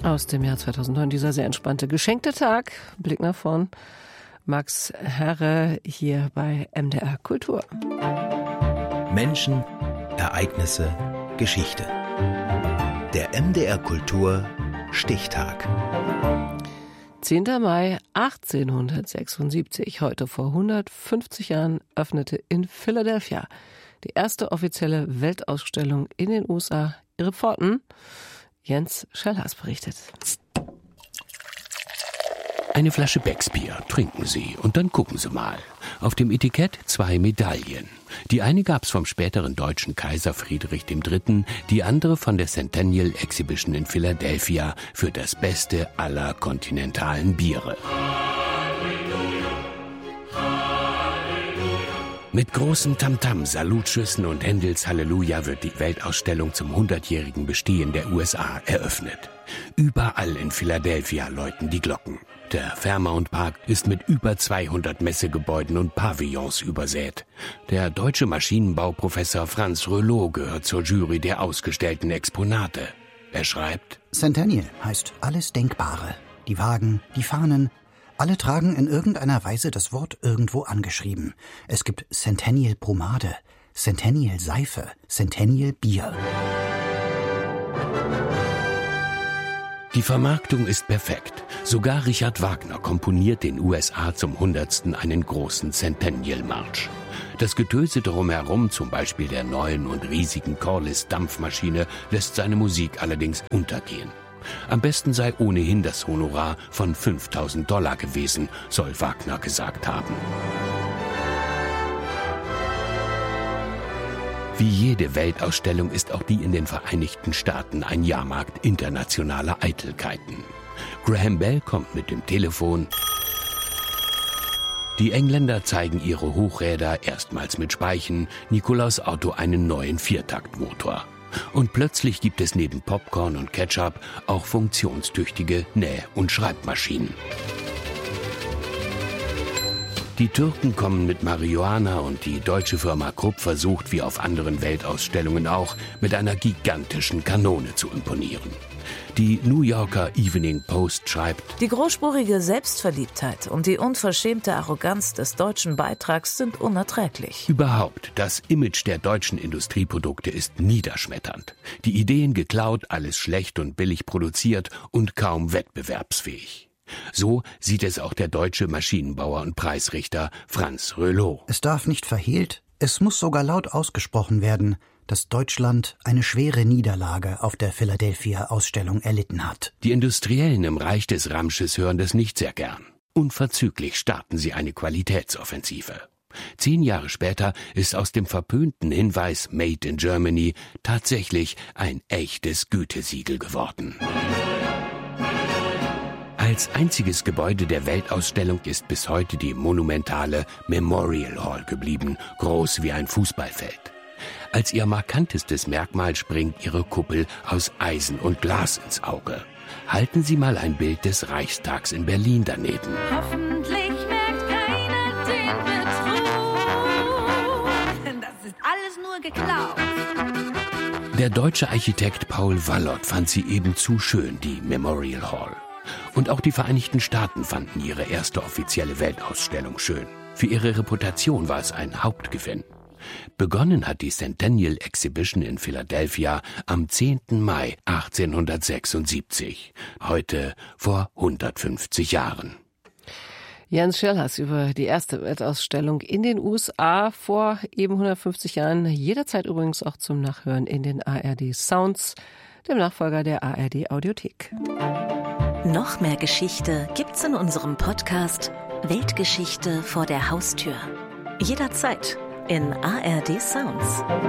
Aus dem Jahr 2009, dieser sehr entspannte, geschenkte Tag. Blick nach vorn. Max Herre hier bei MDR Kultur. Menschen, Ereignisse, Geschichte. Der MDR Kultur Stichtag. 10. Mai 1876, heute vor 150 Jahren, öffnete in Philadelphia die erste offizielle Weltausstellung in den USA ihre Pforten. Jens Schellhaas berichtet. Eine Flasche Becksbier, trinken Sie und dann gucken Sie mal. Auf dem Etikett 2 Medaillen. Die eine gab's vom späteren deutschen Kaiser Friedrich III., die andere von der Centennial Exhibition in Philadelphia für das Beste aller kontinentalen Biere. Mit großem Tamtam, Salutschüssen und Händels Halleluja wird die Weltausstellung zum 100-jährigen Bestehen der USA eröffnet. Überall in Philadelphia läuten die Glocken. Der Fairmount Park ist mit über 200 Messegebäuden und Pavillons übersät. Der deutsche Maschinenbauprofessor Franz Rölow gehört zur Jury der ausgestellten Exponate. Er schreibt: Centennial heißt alles Denkbare. Die Wagen, die Fahnen, alle tragen in irgendeiner Weise das Wort irgendwo angeschrieben. Es gibt Centennial Pomade, Centennial Seife, Centennial Bier. Die Vermarktung ist perfekt. Sogar Richard Wagner komponiert den USA zum 100. einen großen Centennial-Marsch. Das Getöse drumherum, zum Beispiel der neuen und riesigen Corliss-Dampfmaschine, lässt seine Musik allerdings untergehen. Am besten sei ohnehin das Honorar von $5.000 gewesen, soll Wagner gesagt haben. Wie jede Weltausstellung ist auch die in den Vereinigten Staaten ein Jahrmarkt internationaler Eitelkeiten. Graham Bell kommt mit dem Telefon. Die Engländer zeigen ihre Hochräder erstmals mit Speichen, Nikolaus Auto einen neuen Viertaktmotor. Und plötzlich gibt es neben Popcorn und Ketchup auch funktionstüchtige Näh- und Schreibmaschinen. Die Türken kommen mit Marihuana und die deutsche Firma Krupp versucht, wie auf anderen Weltausstellungen auch, mit einer gigantischen Kanone zu imponieren. Die New Yorker Evening Post schreibt: Die großspurige Selbstverliebtheit und die unverschämte Arroganz des deutschen Beitrags sind unerträglich. Überhaupt, das Image der deutschen Industrieprodukte ist niederschmetternd. Die Ideen geklaut, alles schlecht und billig produziert und kaum wettbewerbsfähig. So sieht es auch der deutsche Maschinenbauer und Preisrichter Franz Rölow. Es darf nicht verhehlt, es muss sogar laut ausgesprochen werden, dass Deutschland eine schwere Niederlage auf der Philadelphia-Ausstellung erlitten hat. Die Industriellen im Reich des Ramsches hören das nicht sehr gern. Unverzüglich starten sie eine Qualitätsoffensive. 10 Jahre später ist aus dem verpönten Hinweis Made in Germany tatsächlich ein echtes Gütesiegel geworden. Als einziges Gebäude der Weltausstellung ist bis heute die monumentale Memorial Hall geblieben, groß wie ein Fußballfeld. Als ihr markantestes Merkmal springt ihre Kuppel aus Eisen und Glas ins Auge. Halten Sie mal ein Bild des Reichstags in Berlin daneben. Hoffentlich merkt keiner den Betrug. Das ist alles nur geklaut. Der deutsche Architekt Paul Wallot fand sie eben zu schön, die Memorial Hall. Und auch die Vereinigten Staaten fanden ihre erste offizielle Weltausstellung schön. Für ihre Reputation war es ein Hauptgewinn. Begonnen hat die Centennial Exhibition in Philadelphia am 10. Mai 1876, heute vor 150 Jahren. Jens Schellhaas über die erste Weltausstellung in den USA vor eben 150 Jahren. Jederzeit übrigens auch zum Nachhören in den ARD Sounds, dem Nachfolger der ARD Audiothek. Noch mehr Geschichte gibt's in unserem Podcast Weltgeschichte vor der Haustür. Jederzeit in ARD Sounds.